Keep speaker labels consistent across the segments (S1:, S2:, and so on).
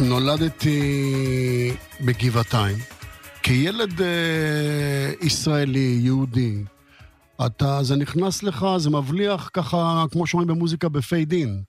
S1: נולדתי בגבעתיים. כילד ישראלי, יהודי, זה נכנס לך, זה מבליח ככה, כמו שאומרים במוזיקה, בפיידין.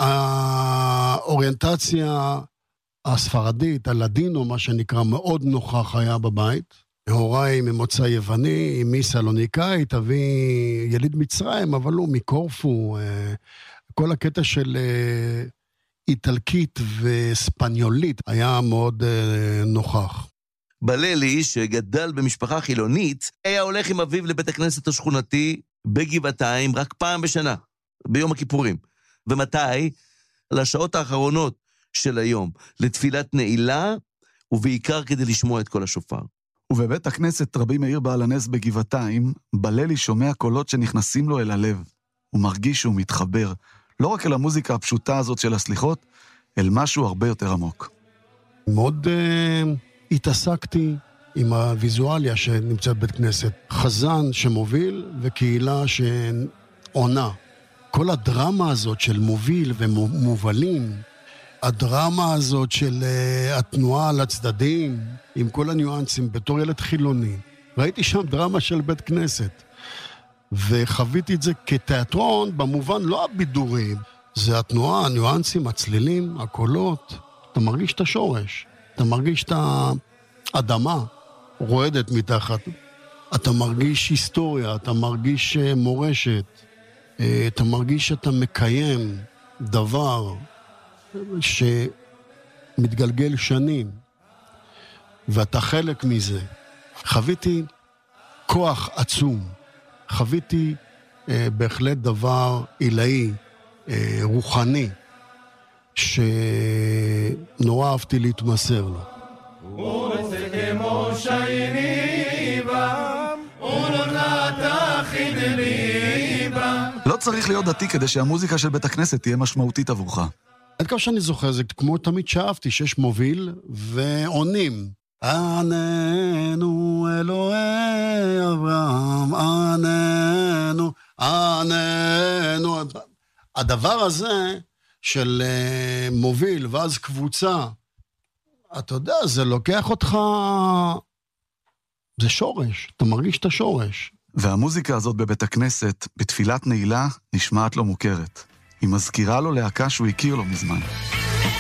S1: האוריינטציה הספרדית, הלדינו, מה שנקרא, מאוד נוכח היה בבית. הוריי ממוצא יווני, אמי סלוניקאית, אבי יליד מצרים, אבל הוא מקורפו. כל הקטע של איטלקית וספניולית היה מאוד נוכח.
S2: בללי, שגדל במשפחה חילונית, היה הולך עם אביו לבית הכנסת השכונתי בגבעתיים רק פעם בשנה, ביום הכיפורים. ומתי? לשעות האחרונות של היום, לתפילת נעילה, ובעיקר כדי לשמוע את כל השופר.
S3: ובבית הכנסת רבי מאיר בעל הנס בגבעתיים, בללי שומע קולות שנכנסים לו אל הלב. הוא מרגיש שהוא מתחבר, לא רק אל המוזיקה הפשוטה הזאת של הסליחות, אל משהו הרבה יותר עמוק.
S1: מאוד התעסקתי עם הוויזואליה שנמצאת בית כנסת. חזן שמוביל וקהילה שעונה. כל הדרמה הזאת של מוביל ומובלים, הדרמה הזאת של התנועה על הצדדים, עם כל הניואנסים, בתור ילד חילוני. ראיתי שם דרמה של בית כנסת. וחוויתי את זה כתיאטרון, במובן לא הבידורים. זה התנועה, הניואנסים, הצלילים, הקולות. אתה מרגיש את השורש. אתה מרגיש את האדמה רועדת מתחת. אתה מרגיש היסטוריה, אתה מרגיש מורשת. אתה מרגיש שאתה מקיים דבר שמתגלגל שנים. ואתה חלק מזה. חוויתי כוח עצום. חוויתי בהחלט דבר עילאי, רוחני, שנורא אהבתי להתמסר לו.
S3: לא צריך להיות דתי כדי שהמוזיקה של בית הכנסת תהיה משמעותית עבורך.
S1: עד כמה שאני זוכר, זה כמו תמיד שאהבתי, שיש מוביל ועונים. עננו אלוהי אברהם, עננו, עננו. הדבר הזה של מוביל ואז קבוצה, אתה יודע, זה לוקח אותך, זה שורש, אתה מרגיש את השורש.
S3: והמוזיקה הזאת בבית הכנסת, בתפילת נעילה, נשמעת לו מוכרת. היא מזכירה לו להקה שהוא הכיר לו מזמן.